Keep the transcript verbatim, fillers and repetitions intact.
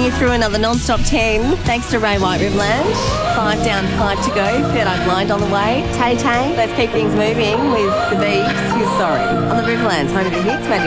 you through another non-stop ten. Thanks to Ray White Riverland. Five down, five to go. Third Eye Blind on the way. Tay Tay, let's keep things moving with the Beeps. Who's sorry? On the Riverlands, home of the hits, Magic